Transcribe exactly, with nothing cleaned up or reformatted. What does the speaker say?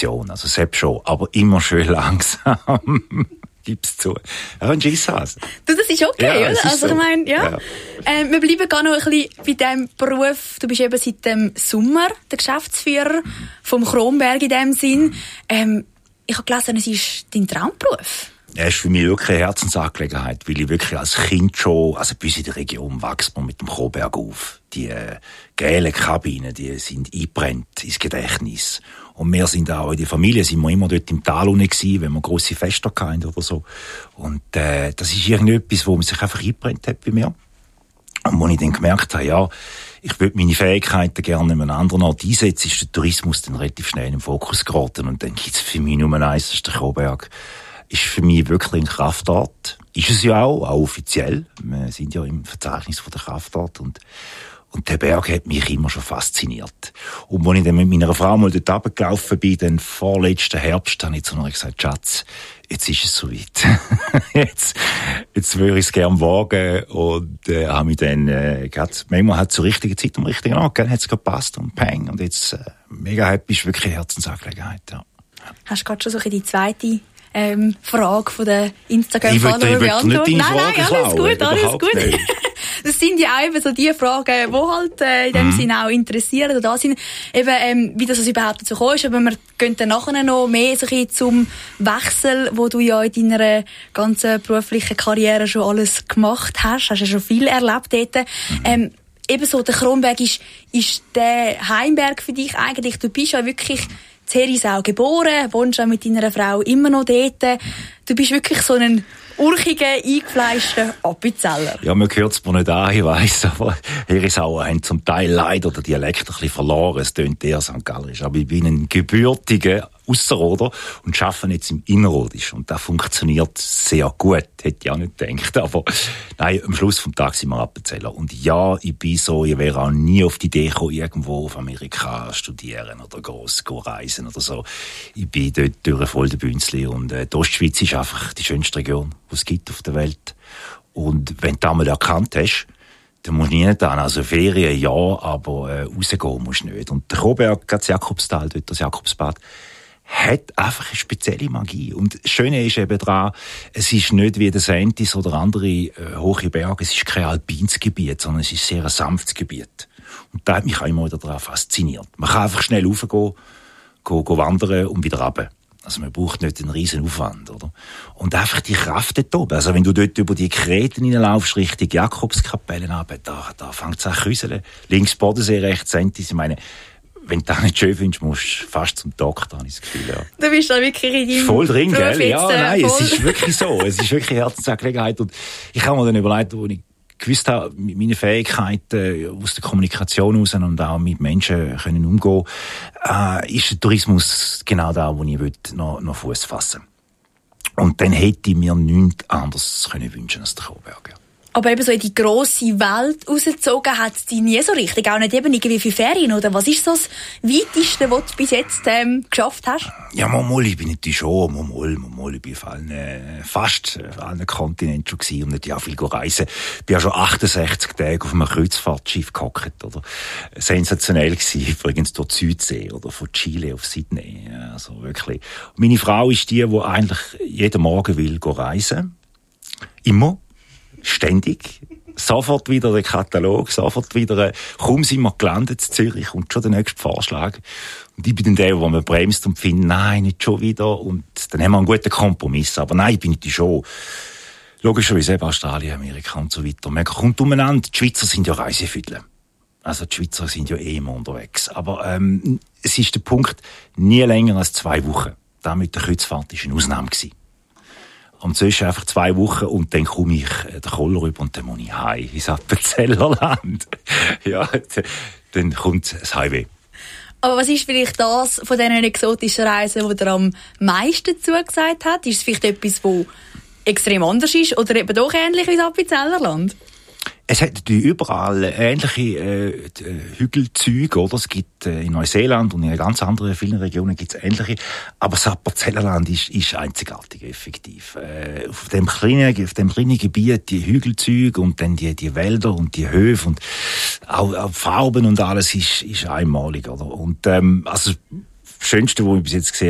Perfektion. Also selbst schon, aber immer schön langsam. Gib's zu. Ja, ein Scheisshase. Du, das ist okay, ja, oder? Ist also so. ich meine, ja. ja. Äh, wir bleiben gar noch ein bisschen bei diesem Beruf. Du bist eben seit dem Sommer der Geschäftsführer mhm. vom Kronberg in dem Sinn. Ähm, ich habe gelesen, es ist dein Traumberuf. Ja, es ist für mich wirklich eine Herzensangelegenheit, weil ich wirklich als Kind schon, also bis in der Region wächst man mit dem Kronberg auf. Die äh, gelben Kabinen, die sind eingebrannt ins Gedächtnis. Und wir sind auch in der Familie, sind wir immer dort im Tal unten gewesen, wenn wir grosse Feste hatten oder so. Und äh, das ist irgendetwas, wo man sich einfach eingebrannt hat bei mir. Und wo ich dann gemerkt habe, ja, ich würde meine Fähigkeiten gerne an einem anderen Ort einsetzen, ist der Tourismus dann relativ schnell in den Fokus geraten. Und dann gibt's für mich Nummer eins, das ist der Kronberg. Ist für mich wirklich ein Kraftort. Ist es ja auch, auch offiziell. Wir sind ja im Verzeichnis von der Kraftort und Und der Berg hat mich immer schon fasziniert. Und als ich dann mit meiner Frau mal dort runtergelaufen bin, dann vorletzten Herbst, habe ich zu ihr gesagt, Schatz, jetzt ist es soweit. jetzt, jetzt würde ich es gerne wagen. Und, äh, habe mich dann, äh, grad, manchmal hat es zur richtigen Zeit am richtigen Ort, hat es gepasst und peng. Und jetzt, äh, mega happy, ist wirklich eine Herzensangelegenheit, ja. Hast du gerade schon so die zweite Ähm, Frage von der Instagram-Follower beantworten? Nein, nein, alles gut, alles gut. Das sind ja auch eben so die Fragen, die halt äh, in dem mhm. Sinne auch interessieren oder da sind. Eben, ähm, wie das also überhaupt dazu gekommen ist. Aber wir gehen dann nachher noch mehr so ein zum Wechsel, wo du ja in deiner ganzen beruflichen Karriere schon alles gemacht hast. Hast ja schon viel erlebt dort. Mhm. Ähm, ebenso, der Kronberg ist, ist der Heimberg für dich eigentlich. Du bist ja wirklich in Herisau geboren, wohnst auch mit deiner Frau immer noch dort. Du bist wirklich so ein urchiger, eingefleischter Appenzeller. Ja, man hört es mir nicht an, ich weiss, aber Herisauer haben zum Teil leider den Dialekt ein bisschen verloren. Es tönt eher Sankt Gallerisch. Aber ich bin ein gebürtiger Ausserrhoder und arbeite jetzt im Innerrhodisch. Und das funktioniert sehr gut. Hätte ich auch nicht gedacht. Aber nein, am Schluss vom Tag sind wir Appenzeller. Und ja, ich bin so, ich wäre auch nie auf die Idee gekommen, irgendwo auf Amerika studieren oder gross reisen oder so. Ich bin dort durch voll der Bünzli. Und äh, die Ostschweiz ist einfach die schönste Region, die es gibt auf der Welt. Und wenn du das mal erkannt hast, dann musst du nicht an. Also Ferien, ja, aber äh, rausgehen musst du nicht. Und der Kronberg, das Jakobstal, dort das Jakobsbad, hat einfach eine spezielle Magie. Und das Schöne ist eben daran, es ist nicht wie der Sentis oder andere äh, hohe Berge, es ist kein alpines Gebiet, sondern es ist sehr ein sanftes Gebiet. Und da hat mich auch immer wieder daran fasziniert. Man kann einfach schnell raufgehen, go, go wandern und wieder runter. Also man braucht nicht einen riesen Aufwand, oder? Und einfach die Kraft dort oben. Also wenn du dort über die Kreten hineinlaufst, Richtung Jakobskapelle runter, da, da fängt es an zu küseln. Links Bodensee, rechts Sentis. Ich meine, wenn du das nicht schön findest, musst du fast zum Doktor, habe ich das Gefühl, ja. Du bist da wirklich in deinem voll drin, Beruf gell? Ja, nein, voll. Es ist wirklich so. Es ist wirklich eine Herzensangelegenheit. Und ich habe mir dann überlegt, wo ich gewusst habe, mit meinen Fähigkeiten aus der Kommunikation raus und auch mit Menschen können umgehen, äh, ist der Tourismus genau da, wo ich noch, noch Fuß fassen will. Und dann hätte ich mir nichts anderes können wünschen als der Kronberg. Ja. Aber eben so in die grosse Welt rausgezogen hat es dich nie so richtig. Auch nicht eben irgendwie für Ferien, oder? Was ist so das Weiteste, was du bis jetzt ähm, geschafft hast? Ja, mal, ich bin natürlich schon, mal, mal, ich bin auf allen, äh, fast auf allen Kontinenten schon gewesen und nicht auch viel reisen. Ich bin ja schon achtundsechzig Tage auf einem Kreuzfahrtschiff gehockt, oder? Sensationell gewesen, übrigens durch die Südsee, oder von Chile auf Sydney. Also wirklich. Und meine Frau ist die, die eigentlich jeden Morgen will reisen. Immer. Ständig. Sofort wieder der Katalog, sofort wieder, äh, kaum sind wir gelandet in Zürich, kommt schon der nächste Vorschlag. Und ich bin dann der, wo man bremst und findet, nein, nicht schon wieder. Und dann haben wir einen guten Kompromiss. Aber nein, ich bin nicht schon. Logischerweise eben Australien, Amerika und so weiter. Man kommt umeinander. Die Schweizer sind ja Reisefüdler. Also die Schweizer sind ja eh immer unterwegs. Aber ähm, es ist der Punkt, nie länger als zwei Wochen. Da mit der Kreuzfahrt war eine Ausnahme gewesen. Und sonst einfach zwei Wochen und dann komme ich den Koller rüber und dann muss ich heim ins Appenzellerland. Ja, dann kommt das Highway. Aber was ist vielleicht das von diesen exotischen Reisen, die dir am meisten zugesagt hat? Ist es vielleicht etwas, das extrem anders ist oder eben doch ähnlich wie das Appenzellerland? Es hat natürlich überall ähnliche äh, Hügelzüge, oder? Es gibt äh, in Neuseeland und in ganz anderen vielen Regionen gibt es ähnliche. Aber das Appenzellerland ist, ist einzigartig, effektiv. Äh, auf dem kleinen, auf dem kleinen Gebiet die Hügelzüge und dann die, die Wälder und die Höfe und auch, auch Farben und alles ist, ist einmalig, oder? Und ähm, also das Schönste, was ich bis jetzt gesehen